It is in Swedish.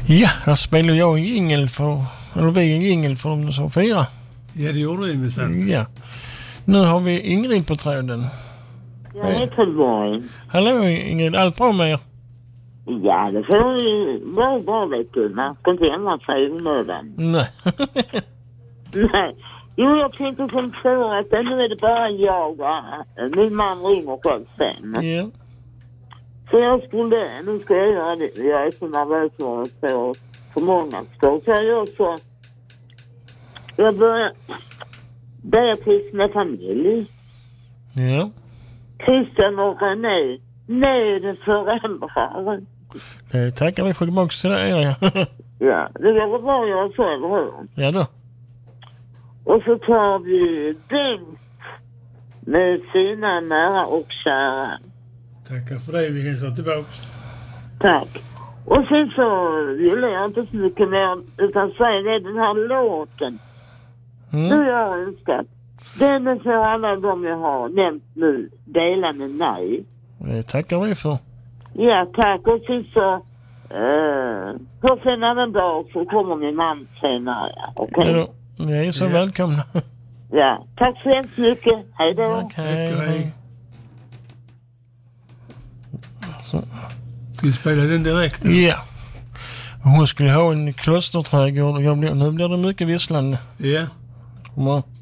Ja, där spelar jag en jingel för, eller vi en jingel för de som firar. Ja, det gjorde vi med sen. Ja. Nu har vi Ingrid på tråden. Ja, det är Tullborg. Hallå Ingrid, allt bra med er? Ja, det får ju vara bra, vet du. Man ska inte ändra sig i onödan. Nej. Nej. Jo, jag tänkte som så att nu är det bara jag. Min man ringer själv sen. Ja. Så nu ska jag göra det. Jag är så nervös för många skull. Så jag börjar Beatrice med familj. Ja. Christian och René. Nöd föräldrar. Det tackar vi för tillbaka till det, ja. Ja, det var bra jag så, eller hur? Ja då. Och så tar vi Bengt med sina nära och kära. Tackar för det, vi hälsar tillbaks. Tack. Och sen så vill jag inte så mycket mer utan säga det, den här låten. Nu har jag önskat. Den är för alla de jag har nämnt nu. Dela med mig. Det tackar vi för. Ja, tack. Och sen så på en annan dag så kommer min man senare. Okej? Ja då. Ni är så välkomna. Ja, tack så hemskt mycket. Hej då. Tack, hej. Ska vi spela den direkt? Ja. Hon skulle ha en klosterträdgård och nu blir det mycket visslande. Ja. Ja.